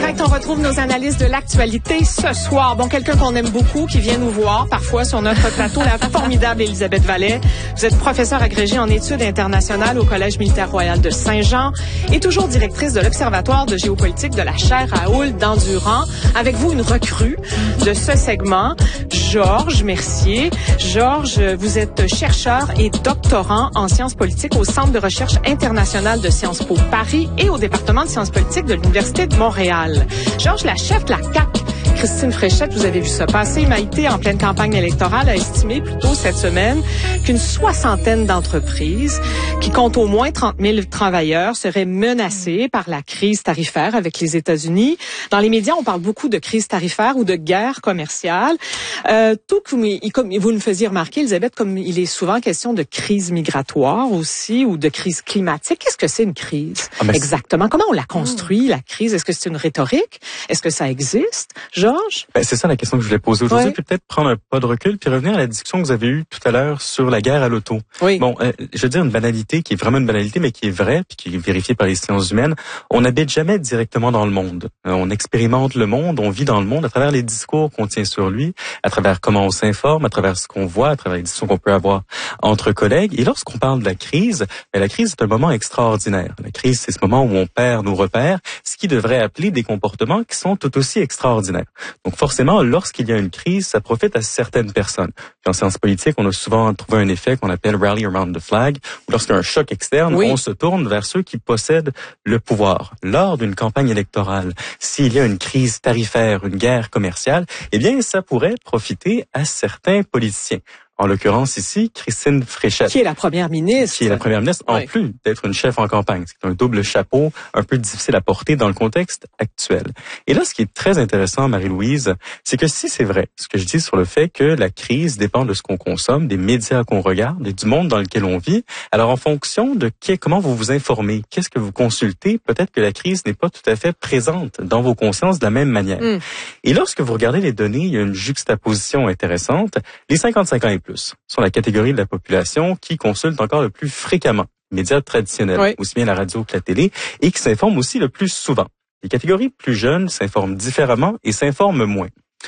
Direct, on retrouve nos analystes de l'actualité ce soir. Bon, quelqu'un qu'on aime beaucoup, qui vient nous voir parfois sur notre plateau, la formidable Élisabeth Vallet. Vous êtes professeure agrégée en études internationales au Collège militaire royal de Saint-Jean et toujours directrice de l'Observatoire de géopolitique de la chaire Raoul d'Endurant. Avec vous, une recrue de ce segment, Georges Mercier. Georges, vous êtes chercheur et doctorant en sciences politiques au Centre de recherche internationale de Sciences Po Paris et au département de sciences politiques de l'Université de Montréal. Georges, la chef de la CAQ, Christine Fréchette, vous avez vu ça passer. Maïté, en pleine campagne électorale, a estimé plus tôt cette semaine qu'une 60aine d'entreprises qui comptent au moins 30 000 travailleurs seraient menacées par la crise tarifaire avec les États-Unis. Dans les médias, on parle beaucoup de crise tarifaire ou de guerre commerciale. Tout comme vous nous faisiez remarquer, Elisabeth, comme il est souvent question de crise migratoire aussi ou de crise climatique. Qu'est-ce que c'est une crise? Exactement. Comment on la construit, la crise? Est-ce que c'est une rhétorique? Est-ce que ça existe? Georges? C'est ça la question que je voulais poser aujourd'hui. Puis peut-être prendre un pas de recul puis revenir à la discussion que vous avez eue tout à l'heure sur la guerre à l'auto. Oui. Bon, je veux dire une banalité qui est vraiment une banalité, mais qui est vraie puis qui est vérifiée par les sciences humaines. On n'habite jamais directement dans le monde. On expérimente le monde, on vit dans le monde à travers les discours qu'on tient sur lui, à travers comment on s'informe, à travers ce qu'on voit, à travers les discussions qu'on peut avoir entre collègues. Et lorsqu'on parle de la crise est un moment extraordinaire. La crise, c'est ce moment où on perd nos repères, ce qui devrait appeler des comportements qui sont tout aussi extraordinaires. Donc forcément, lorsqu'il y a une crise, ça profite à certaines personnes. Puis en sciences politiques, on a souvent trouvé un effet qu'on appelle rally around the flag, où lorsqu'il y a un choc externe, on se tourne vers ceux qui possèdent le pouvoir. Lors d'une campagne électorale, s'il y a une crise tarifaire, une guerre commerciale, eh bien, ça pourrait profiter à certains politiciens. En l'occurrence ici, Christine Fréchette. Qui est la première ministre. Qui est la première ministre, en plus d'être une chef en campagne. C'est un double chapeau, un peu difficile à porter dans le contexte actuel. Et là, ce qui est très intéressant, Marie-Louise, c'est que si c'est vrai, ce que je dis sur le fait que la crise dépend de ce qu'on consomme, des médias qu'on regarde et du monde dans lequel on vit, alors en fonction de comment vous vous informez, qu'est-ce que vous consultez, peut-être que la crise n'est pas tout à fait présente dans vos consciences de la même manière. Et lorsque vous regardez les données, il y a une juxtaposition intéressante. Les 55 ans et plus sont la catégorie de la population qui consulte encore le plus fréquemment les médias traditionnels, aussi bien la radio que la télé, et qui s'informent aussi le plus souvent. Les catégories plus jeunes s'informent différemment et s'informent moins.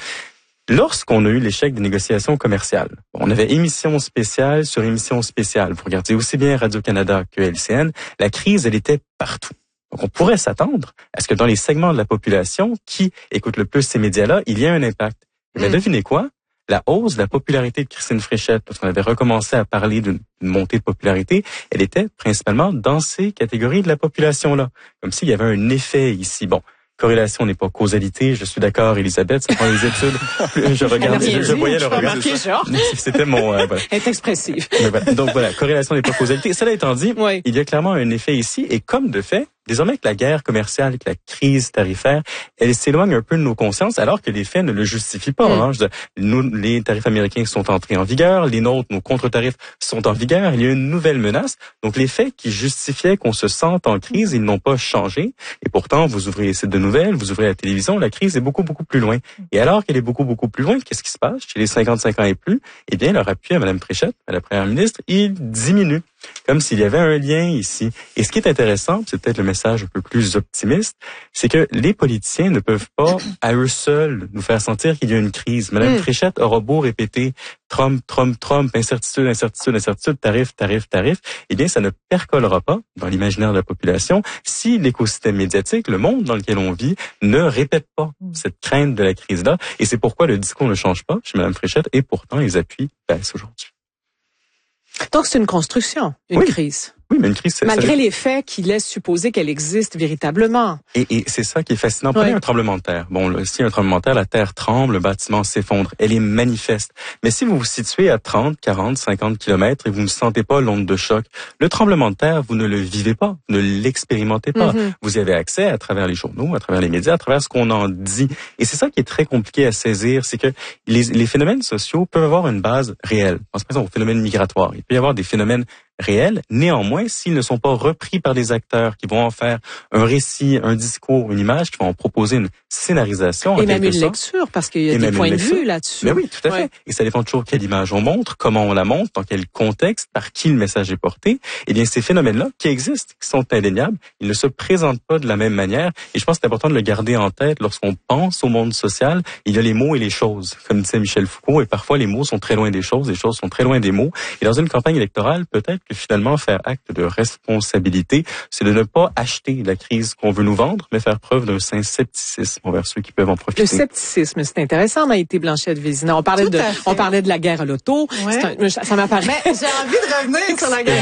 Lorsqu'on a eu l'échec des négociations commerciales, on avait émission spéciale sur émission spéciale. Vous regardez aussi bien Radio-Canada que LCN, la crise, elle était partout. Donc, on pourrait s'attendre à ce que dans les segments de la population qui écoutent le plus ces médias-là, il y ait un impact. Mais devinez quoi? La hausse de la popularité de Christine Fréchette, lorsqu'on avait recommencé à parler d'une montée de popularité, elle était principalement dans ces catégories de la population-là. Comme s'il y avait un effet ici. Bon, corrélation n'est pas causalité, je suis d'accord, Elisabeth, ça prend les études. Je regardais, je voyais le regard. C'était mon... Elle est expressive. Donc voilà, corrélation n'est pas causalité. Cela étant dit, il y a clairement un effet ici, et comme de fait, désormais que la guerre commerciale et que la crise tarifaire, elle s'éloigne un peu de nos consciences, alors que les faits ne le justifient pas. Hein. Je veux dire, nous, les tarifs américains sont entrés en vigueur, les nôtres, nos contre-tarifs sont en vigueur, il y a une nouvelle menace. Donc les faits qui justifiaient qu'on se sente en crise, ils n'ont pas changé. Et pourtant, vous ouvrez les sites de nouvelles, vous ouvrez la télévision, la crise est beaucoup, beaucoup plus loin. Et alors qu'elle est beaucoup, beaucoup plus loin, qu'est-ce qui se passe chez les 55 ans et plus? Eh bien, leur appui à Mme Fréchette, à la première ministre, il diminue. Comme s'il y avait un lien ici. Et ce qui est intéressant, c'est peut-être le message un peu plus optimiste, c'est que les politiciens ne peuvent pas, à eux seuls, nous faire sentir qu'il y a une crise. Madame Fréchette aura beau répéter Trump, Trump, Trump, incertitude, incertitude, incertitude, tarif, tarif, tarif, eh bien, ça ne percolera pas dans l'imaginaire de la population si l'écosystème médiatique, le monde dans lequel on vit, ne répète pas cette crainte de la crise-là. Et c'est pourquoi le discours ne change pas chez Madame Fréchette, et pourtant, les appuis baissent aujourd'hui. Donc, c'est une construction, une crise. Oui, mais une crise, malgré les faits qui laissent supposer qu'elle existe véritablement. Et c'est ça qui est fascinant. Prenez un tremblement de terre. Bon, là, si un tremblement de terre, la terre tremble, le bâtiment s'effondre. Elle est manifeste. Mais si vous vous situez à 30, 40, 50 kilomètres et vous ne sentez pas l'onde de choc, le tremblement de terre, vous ne le vivez pas, vous ne l'expérimentez pas. Vous y avez accès à travers les journaux, à travers les médias, à travers ce qu'on en dit. Et c'est ça qui est très compliqué à saisir, c'est que les phénomènes sociaux peuvent avoir une base réelle. En ce moment, au phénomène migratoire. Il peut y avoir des phénomènes réels. Néanmoins, s'ils ne sont pas repris par des acteurs qui vont en faire un récit, un discours, une image, qui vont en proposer une scénarisation. Et même une lecture, parce qu'il y a des points de vue là-dessus. Mais oui, tout à fait. Et ça dépend toujours quelle image on montre, comment on la montre, dans quel contexte, par qui le message est porté. Eh bien, ces phénomènes-là qui existent, qui sont indéniables, ils ne se présentent pas de la même manière. Et je pense que c'est important de le garder en tête lorsqu'on pense au monde social. Il y a les mots et les choses, comme disait Michel Foucault, et parfois les mots sont très loin des choses, les choses sont très loin des mots. Et dans une campagne électorale, peut-être que finalement faire acte de responsabilité, c'est de ne pas acheter la crise qu'on veut nous vendre, mais faire preuve d'un sain scepticisme envers ceux qui peuvent en profiter. Le scepticisme, c'est intéressant, Maïté Blanchette-Vézina. On parlait de la guerre à l'auto. Ouais. Ça m'apparaît. Mais j'ai envie de revenir sur la guerre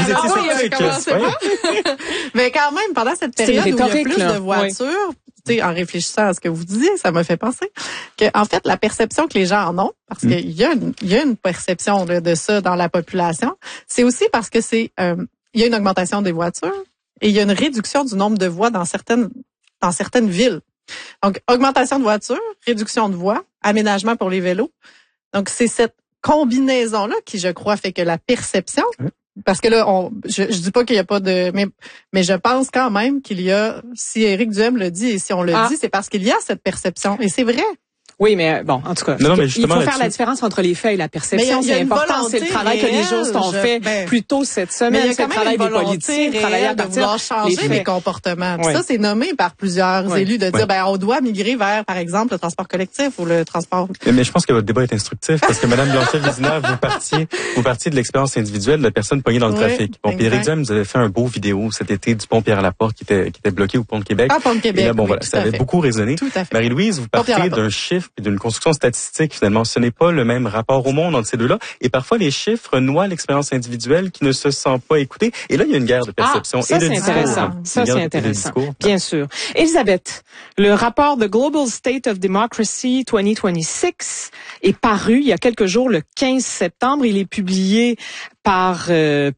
à l'auto. Mais quand même, pendant cette période où il y a plus de voitures, en réfléchissant à ce que vous disiez, ça m'a fait penser que, en fait, la perception que les gens en ont, parce qu'il y a une perception de ça dans la population, c'est aussi parce que il y a une augmentation des voitures et il y a une réduction du nombre de voies dans certaines villes. Donc, augmentation de voitures, réduction de voies, aménagement pour les vélos. Donc, c'est cette combinaison-là qui, je crois, fait que la perception, parce que là, je dis pas qu'il y a pas de, mais je pense quand même qu'il y a, si Éric Duhem le dit et si on le dit, c'est parce qu'il y a cette perception. Et c'est vrai. Oui, mais bon, en tout cas, il faut faire la différence entre les faits et la perception. C'est important, c'est le travail que les juristes ont fait plus tôt cette semaine. C'est le travail des politiciens, travailler à partir de changer les comportements. Ça, c'est nommé par plusieurs élus de dire, on doit migrer vers, par exemple, le transport collectif ou le transport. Mais je pense que votre débat est instructif parce que Madame Blanchette-Vézina, vous partiez de l'expérience individuelle de la personne poignée dans le trafic. Bon, puis Éric Duhem nous avait fait un beau vidéo cet été du pont Pierre-Laporte qui était bloqué au pont de Québec. Ah, pont de Québec. Et là, bon, voilà, ça avait beaucoup résonné. Marie-Louise, vous partez d'un chiffre et d'une construction statistique, finalement. Ce n'est pas le même rapport au monde entre ces deux-là. Et parfois, les chiffres noient l'expérience individuelle qui ne se sent pas écoutée. Et là, il y a une guerre de perception et de discours. Ça, c'est intéressant. Bien sûr. Elisabeth, le rapport The Global State of Democracy 2026 est paru il y a quelques jours, le 15 septembre. Il est publié par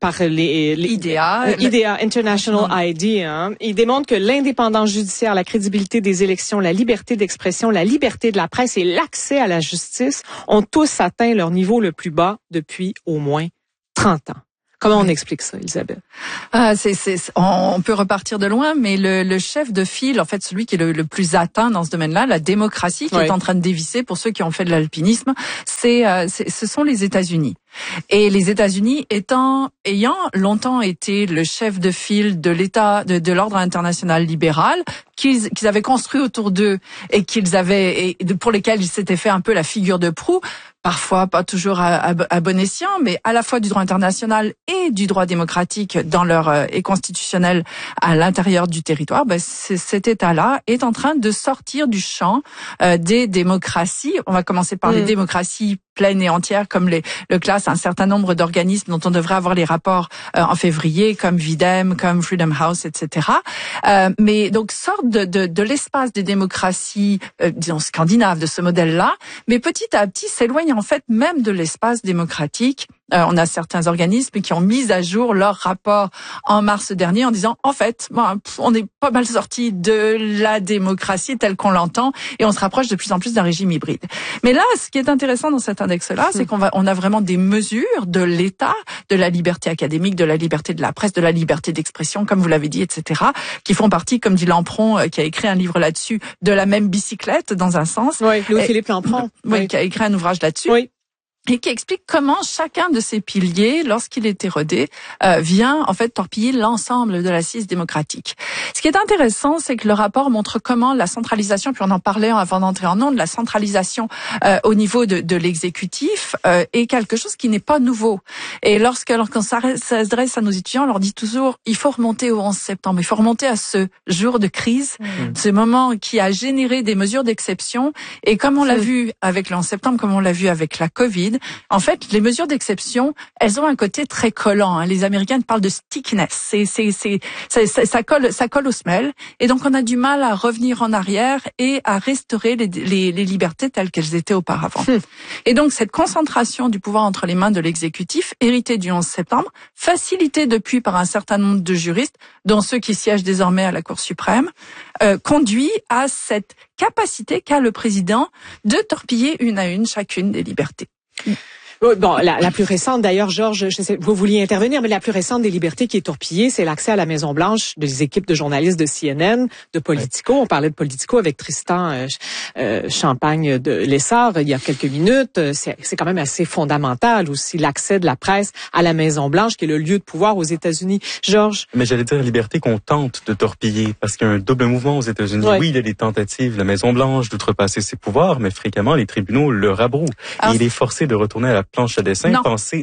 IDEA, International IDEA. Il démontre que l'indépendance judiciaire, la crédibilité des élections, la liberté d'expression, la liberté de la presse et l'accès à la justice ont tous atteint leur niveau le plus bas depuis au moins 30 ans. Comment on explique ça, Elisabeth? On peut repartir de loin, mais le chef de file, en fait, celui qui est le plus atteint dans ce domaine-là, la démocratie qui est en train de dévisser pour ceux qui ont fait de l'alpinisme, ce sont les États-Unis. Et les États-Unis ayant longtemps été le chef de file de l'État, de l'ordre international libéral, qu'ils avaient construit autour d'eux et pour lesquels ils s'étaient fait un peu la figure de proue, parfois pas toujours à bon escient, mais à la fois du droit international et du droit démocratique dans et constitutionnel à l'intérieur du territoire, cet État-là est en train de sortir du champ des démocraties. On va commencer par les démocraties pleines et entières, comme le classe un certain nombre d'organismes dont on devrait avoir les rapports en février, comme Videm, comme Freedom House, etc. Mais donc sortent de l'espace des démocraties, disons scandinaves, de ce modèle-là, mais petit à petit s'éloignent en fait même de l'espace démocratique. On a certains organismes qui ont mis à jour leur rapport en mars dernier en disant en fait, on est pas mal sorti de la démocratie telle qu'on l'entend et on se rapproche de plus en plus d'un régime hybride. Mais là, ce qui est intéressant dans cet index-là, c'est on a vraiment des mesures de l'État, de la liberté académique, de la liberté de la presse, de la liberté d'expression, comme vous l'avez dit, etc., qui font partie, comme dit Lampron, qui a écrit un livre là-dessus, de la même bicyclette dans un sens. Oui, Louis-Philippe Lampron. Oui, qui a écrit un ouvrage là-dessus. Oui. Et qui explique comment chacun de ces piliers, lorsqu'il est érodé, vient en fait torpiller l'ensemble de l'assise démocratique. Ce qui est intéressant, c'est que le rapport montre comment la centralisation, puis on en parlait avant d'entrer en ondes, la centralisation au niveau de l'exécutif est quelque chose qui n'est pas nouveau. Et lorsqu'on s'adresse à nos étudiants, on leur dit toujours, il faut remonter au 11 septembre, il faut remonter à ce jour de crise, ce moment qui a généré des mesures d'exception. Et comme on l'a vu avec le 11 septembre, comme on l'a vu avec la Covid, en fait, les mesures d'exception, elles ont un côté très collant. Les Américains parlent de stickiness. Ça colle aux semelles. Et donc, on a du mal à revenir en arrière et à restaurer les libertés telles qu'elles étaient auparavant. Et donc, cette concentration du pouvoir entre les mains de l'exécutif, héritée du 11 septembre, facilitée depuis par un certain nombre de juristes, dont ceux qui siègent désormais à la Cour suprême, conduit à cette capacité qu'a le président de torpiller une à une chacune des libertés. Bon, la plus récente, d'ailleurs, Georges, je sais, vous vouliez intervenir, mais la plus récente des libertés qui est torpillée, c'est l'accès à la Maison-Blanche des équipes de journalistes de CNN, de Politico. On parlait de Politico avec Tristan Champagne de Lessard il y a quelques minutes. C'est quand même assez fondamental aussi, l'accès de la presse à la Maison-Blanche, qui est le lieu de pouvoir aux États-Unis. Georges? Mais j'allais dire liberté qu'on tente de torpiller, parce qu'il y a un double mouvement aux États-Unis. Oui, il y a des tentatives de la Maison-Blanche d'outrepasser ses pouvoirs, mais fréquemment, les tribunaux le rabrouent. Et il est forcé de retourner à la planche à dessin, penser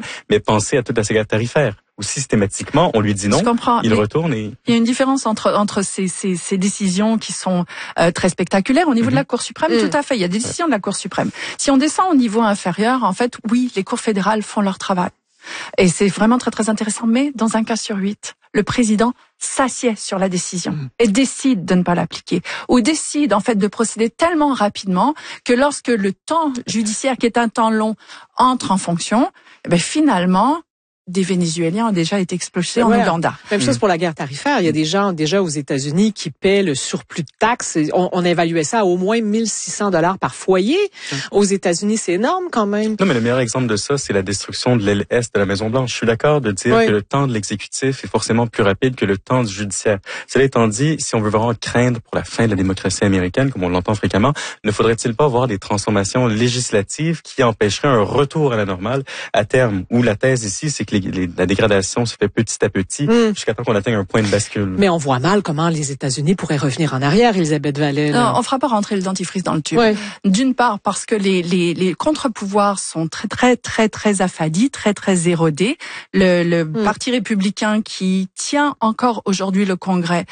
à toute la sécurité tarifaire. Ou systématiquement, on lui dit non, il retourne et... Il y a une différence entre ces décisions qui sont très spectaculaires. Au niveau de la Cour suprême, tout à fait, il y a des décisions de la Cour suprême. Si on descend au niveau inférieur, en fait, oui, les cours fédérales font leur travail. Et c'est vraiment très, très intéressant. Mais dans un cas sur 8, le président s'assied sur la décision et décide de ne pas l'appliquer, ou décide en fait de procéder tellement rapidement que lorsque le temps judiciaire, qui est un temps long, entre en fonction, finalement, des Vénézuéliens ont déjà été expulsés en Ouganda. Même chose pour la guerre tarifaire. Il y a des gens déjà aux États-Unis qui paient le surplus de taxes. On évaluait ça à au moins $1,600 par foyer. Aux États-Unis, c'est énorme quand même. Non, mais le meilleur exemple de ça, c'est la destruction de l'aile est de la Maison-Blanche. Je suis d'accord de dire que le temps de l'exécutif est forcément plus rapide que le temps du judiciaire. Cela étant dit, si on veut vraiment craindre pour la fin de la démocratie américaine, comme on l'entend fréquemment, ne faudrait-il pas avoir des transformations législatives qui empêcheraient un retour à la normale à terme? Où la thèse ici, c'est que la dégradation se fait petit à petit jusqu'à temps qu'on atteigne un point de bascule. Mais on voit mal comment les États-Unis pourraient revenir en arrière, Elisabeth Vallée. Non, on fera pas rentrer le dentifrice dans le tube. D'une part parce que les contre-pouvoirs sont très très très très affadis, très très érodés. Le Parti républicain qui tient encore aujourd'hui le Congrès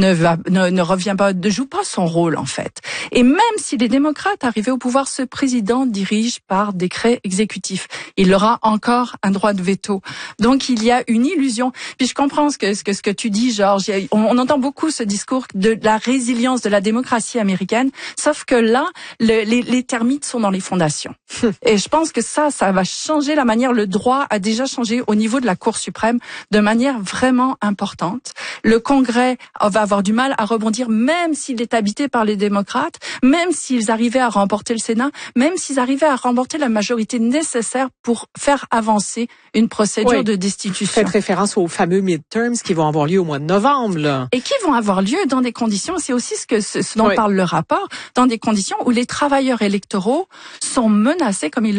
ne revient pas, ne joue pas son rôle en fait. Et même si les démocrates arrivaient au pouvoir, ce président dirige par décret exécutif. Il aura encore un droit de veto. Donc il y a une illusion. Puis je comprends ce que tu dis, Georges. On entend beaucoup ce discours de la résilience de la démocratie américaine, sauf que là, les termites sont dans les fondations. Et je pense que ça va changer la manière. Le droit a déjà changé au niveau de la Cour suprême de manière vraiment importante. Le Congrès va avoir du mal à rebondir, même s'il est habité par les démocrates, même s'ils arrivaient à remporter le Sénat, même s'ils arrivaient à remporter la majorité nécessaire pour faire avancer une procédure de destitution. Faites référence aux fameux midterms qui vont avoir lieu au mois de novembre, là. Et qui vont avoir lieu dans des conditions, c'est aussi ce dont parle le rapport, dans des conditions où les travailleurs électoraux sont menacés comme ils